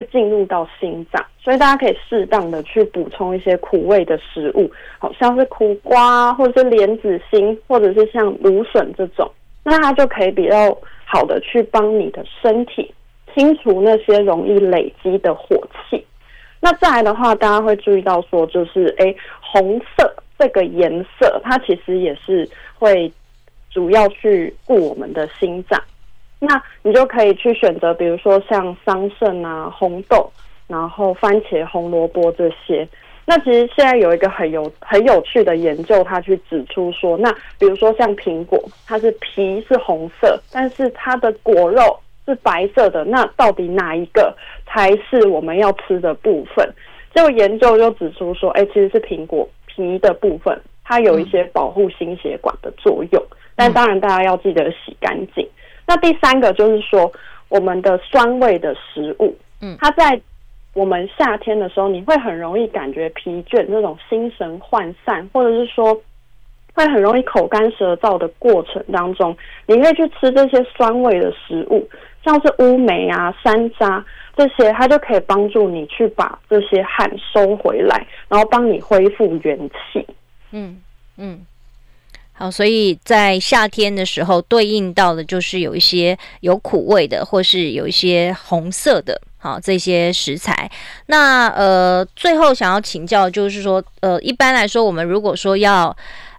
进入到心脏，所以大家可以适当的去补充一些苦味的食物，好像是苦瓜或者是莲子心，或者是像芦笋这种，那它就可以比较好的去帮你的身体清除那些容易累积的火气。那再来的话，大家会注意到说，就是红色这个颜色，它其实也是会主要去顾我们的心脏。那你就可以去选择，比如说像桑葚啊、红豆，然后番茄、红萝卜这些。那其实现在有一个很有趣的研究，它去指出说，那比如说像苹果，它是皮是红色，但是它的果肉是白色的，那到底哪一个才是我们要吃的部分？结果研究就指出说，其实是苹果皮的部分，它有一些保护心血管的作用，但当然大家要记得洗干净。那第三个就是说，我们的酸味的食物，它在我们夏天的时候，你会很容易感觉疲倦，这种心神涣散，或者是说会很容易口干舌燥的过程当中，你可以去吃这些酸味的食物，像是乌梅啊、山楂这些，它就可以帮助你去把这些汗收回来，然后帮你恢复元气。 好，所以在夏天的时候，对应到的就是有一些有苦味的，或是有一些红色的，好，这些食材。那最后想要请教就是说，一般来说，我们如果说要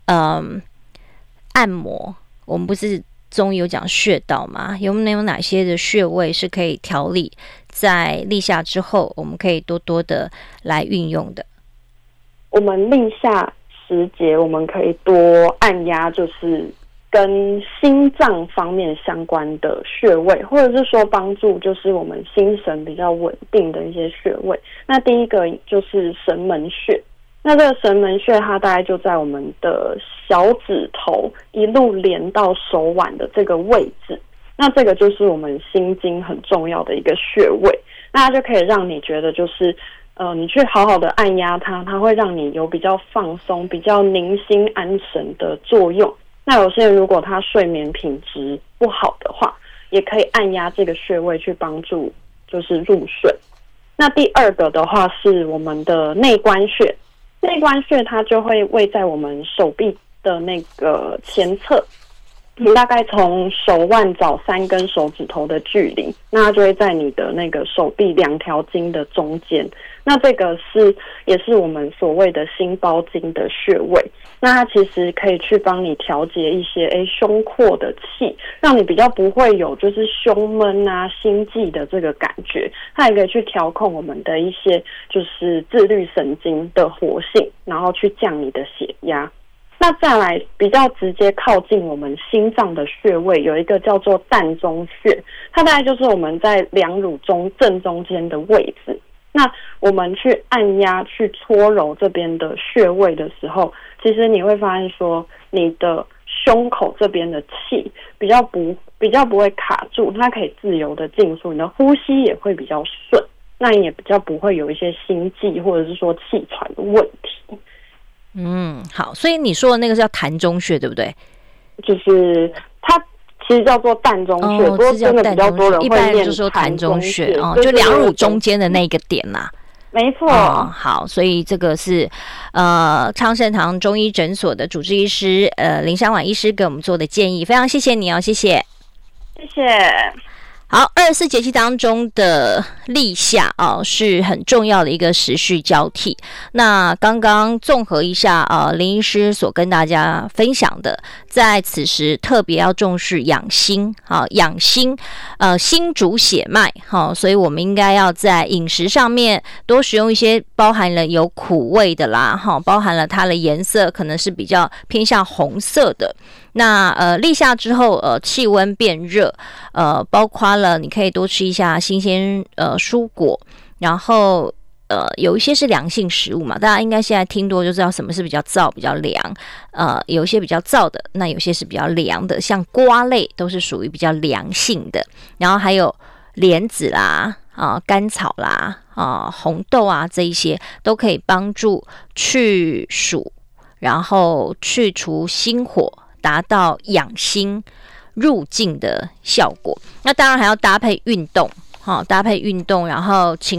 按摩，我们不是中医有讲穴道吗？有没有哪些的穴位是可以调理，在立夏之后，我们可以多多的来运用的？ 我们立夏时节，我们可以多按压，就是跟心脏方面相关的穴位，或者是说帮助就是我们心神比较稳定的一些穴位。那第一个就是神门穴，那这个神门穴它大概就在我们的小指头一路连到手腕的这个位置，那这个就是我们心经很重要的一个穴位，那它就可以让你觉得就是你去好好的按压它，它会让你有比较放松、比较宁心安神的作用。那有些人如果他睡眠品质不好的话，也可以按压这个穴位去帮助就是入睡。那第二个的话是我们的内关穴，内关穴它就会位在我们手臂的那个前侧，你大概从手腕找3根手指头的距离，那它就会在你的那个手臂2条筋的中间。那这个也是我们所谓的心包经的穴位，那它其实可以去帮你调节一些胸廓的气，让你比较不会有就是胸闷啊、心悸的这个感觉。它也可以去调控我们的一些就是自律神经的活性，然后去降你的血压。那再来比较直接靠近我们心脏的穴位，有一个叫做膻中穴，它大概就是我们在两乳正中间的位置。那我们去按压、去搓揉这边的穴位的时候，其实你会发现说，你的胸口这边的气比较不会卡住，它可以自由的进出，你的呼吸也会比较顺，那你也比较不会有一些心悸或者是说气喘的问题。 好，所以你说的那个是叫膻中穴，对不对？ 就是它其实叫做膻中穴，不过真的比较多人会念一般人就说膻中穴就两乳中间的那个点啦。 没错。 好，所以这个是昌盛堂中医诊所的主治医师林香婉医师给我们做的建议，非常谢谢你哦，谢谢。 谢谢。 好，24节气当中的立夏是很重要的一个时序交替。那刚刚综合一下林医师所跟大家分享的，在此时特别要重视养心养心，心主血脉所以我们应该要在饮食上面多使用一些包含了有苦味的啦包含了它的颜色可能是比较偏向红色的。那立夏之后气温变热，包括了你可以多吃一下新鲜蔬果，然后有一些是凉性食物嘛，大家应该现在听多就知道什么是比较燥比较凉，有一些比较燥的，那有些是比较凉的，像瓜类都是属于比较凉性的，然后还有莲子啦甘草啦红豆啊，这一些都可以帮助去暑，然后去除心火，达到养心入静的效果。那当然还要搭配运动，然后